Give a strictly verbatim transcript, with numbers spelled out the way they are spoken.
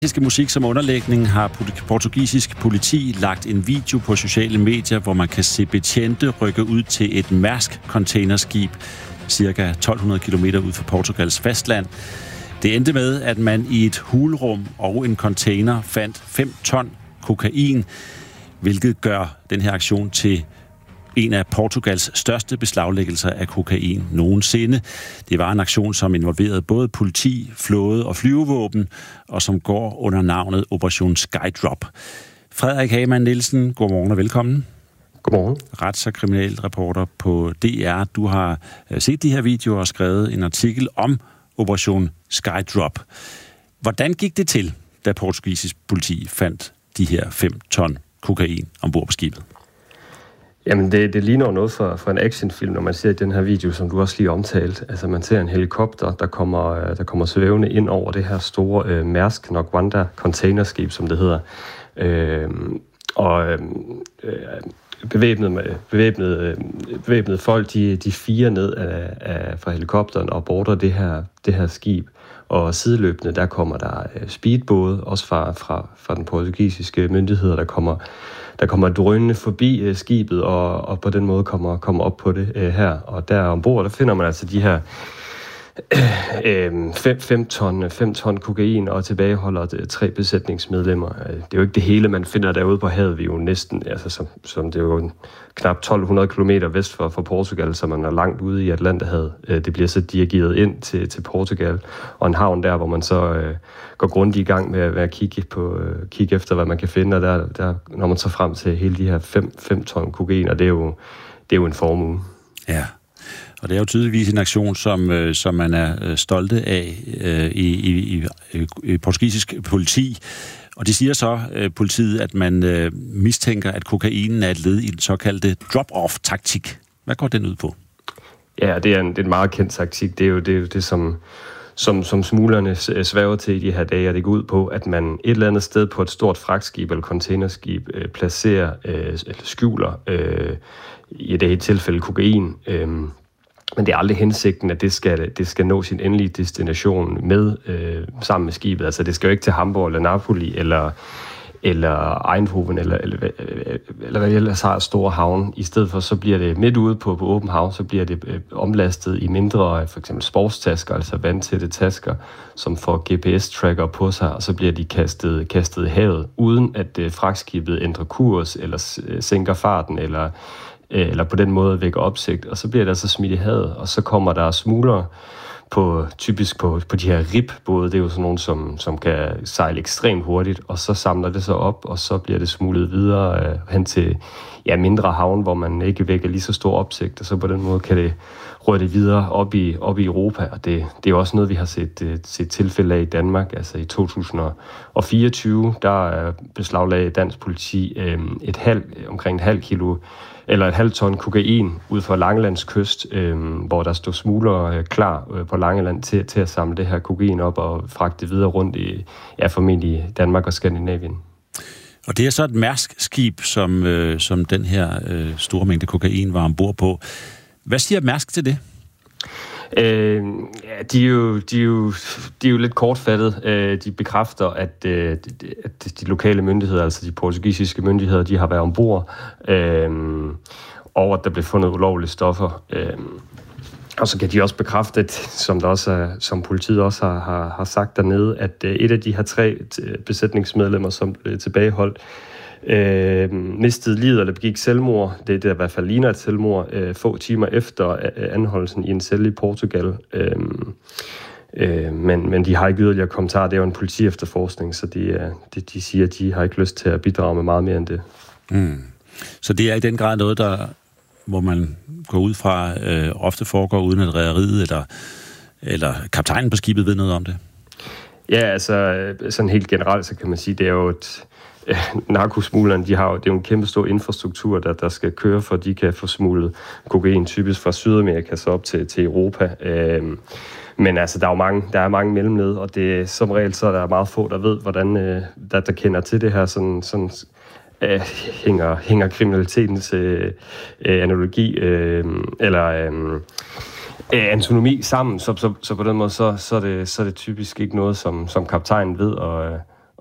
Musik som underlægning har portugisisk politi lagt en video på sociale medier, hvor man kan se betjente rykke ud til et Mærsk-containerskib cirka tolv hundrede kilometer ud fra Portugals fastland. Det endte med, at man i et hulrum og en container fandt fem ton kokain, hvilket gør den her aktion til en af Portugals største beslaglæggelser af kokain nogensinde. Det var en aktion, som involverede både politi, flåde og flyvevåben, og som går under navnet Operation Skydrop. Frederik Hagemann Nielsen, godmorgen og velkommen. Godmorgen. Rets- og kriminalreporter på D R. Du har set de her videoer og skrevet en artikel om Operation Skydrop. Hvordan gik det til, da portugisisk politi fandt de her fem ton kokain ombord på skibet? Jamen, det, det ligner noget for, for en actionfilm, når man ser den her video, som du også lige omtalt. Altså, man ser en helikopter, der kommer, der kommer svævende ind over det her store øh, Mærsk Nogwanda containerskib, som det hedder. Øh, og øh, bevæbnede, bevæbnede, bevæbnede folk, de, de fire ned af, af, fra helikopteren og border det her, det her skib. Og sideløbende, der kommer der speedbåde, også fra, fra, fra den portugisiske myndigheder, der kommer der kommer drønende forbi øh, skibet, og, og på den måde kommer, kommer op på det øh, her. Og der ombord, der finder man altså de her øh, fem, fem, ton, fem ton kokain, og tilbageholder det, tre besætningsmedlemmer. Det er jo ikke det hele, man finder derude på havet. Vi er jo næsten, altså som, som det er jo knap tolv hundrede kilometer vest for, for Portugal, så man er langt ude i Atlanterhavet. Det bliver så dirigeret ind til, til Portugal, og en havn der, hvor man så øh, går grundigt i gang med, med at kigge, på, øh, kigge efter, hvad man kan finde, og der, der når man så frem til hele de her fem, fem ton kokain, og det er jo, det er jo en formue. Ja. Og det er jo tydeligvis en aktion, som, øh, som man er øh, stolte af øh, i, i, i, i portugisisk politi. Og de siger så, øh, politiet, at man øh, mistænker, at kokainen er et led i den såkaldte drop-off-taktik. Hvad går den ud på? Ja, det er en, det er en meget kendt taktik. Det er jo det, er jo det som, som, som smuglerne svæver til i de her dage, og det går ud på, at man et eller andet sted på et stort fragtskib eller containerskib øh, placerer øh, eller skjuler, øh, i det her tilfælde kokain, øh, men det er aldrig hensigten, at det skal, det skal nå sin endelige destination med øh, sammen med skibet. Altså det skal jo ikke til Hamburg eller Napoli eller, eller Eindhoven eller, eller, eller hvad ellers har store havn. I stedet for så bliver det midt ude på, på åben hav, så bliver det øh, omlastet i mindre, for eksempel sportstasker, altså vandtætte tasker, som får G P S-tracker på sig, og så bliver de kastet, kastet i havet, uden at øh, fragtskibet ændrer kurs eller øh, sænker farten eller eller på den måde vækker opsigt, og så bliver det altså smidt i havet, og så kommer der smuglere på, typisk på, på de her rib-både, det er jo sådan nogle, som, som kan sejle ekstremt hurtigt, og så samler det sig op, og så bliver det smuglet videre øh, hen til ja, mindre havn, hvor man ikke vækker lige så stor opsigt, og så på den måde kan det røre det videre op i, op i Europa, og det, det er også noget, vi har set, set tilfælde af i Danmark. Altså i to tusind og fireogtyve, der beslaglagde dansk politi øh, et halv, omkring et halvt kilo eller et halvt ton kokain ud for Langelands kyst, øh, hvor der stod smuglere øh, klar øh, på Langeland til, til at samle det her kokain op og fragte videre rundt i, ja, formentlig Danmark og Skandinavien. Og det er så et Mærsk-skib, som, øh, som den her øh, store mængde kokain var ombord på. Hvad siger Mærsk til det? Øh, ja, de, er jo, de, er jo, de er jo lidt kortfattet. Øh, de bekræfter, at, øh, at de lokale myndigheder, altså de portugisiske myndigheder, de har været ombord, øh, og at der blev fundet ulovlige stoffer. Øh, og så kan de også bekræfte, at, som, der også er, som politiet også har, har, har sagt dernede, at øh, et af de her tre besætningsmedlemmer, som blev tilbageholdt, Øh, mistede livet eller begik selvmord. Det er i hvert fald ligner et selvmord øh, få timer efter anholdelsen i en celle i Portugal. Øh, øh, men, men de har ikke yderligere kommentarer. Det er jo en politi-efterforskning, så de, de, de siger, at de har ikke lyst til at bidrage med meget mere end det. Mm. Så det er i den grad noget, der, hvor man går ud fra, øh, ofte foregår uden at rederiet eller, eller kaptajnen på skibet ved noget om det? Ja, altså sådan helt generelt, så kan man sige, det er jo et narkosmuglerne, de har jo, det er jo en kæmpe stor infrastruktur, der, der skal køre, for at de kan få smuglet kokain typisk fra Sydamerika så op til, til Europa. Øhm, men altså, der er jo mange, der er mange mellemled, og det, som regel så er der meget få, der ved, hvordan, øh, der, der kender til det her, sådan, sådan øh, hænger, hænger kriminalitetens øh, øh, analogi, øh, eller øh, øh, anatomi sammen, så, så, så på den måde, så, så, er det, så er det typisk ikke noget, som, som kaptajnen ved, og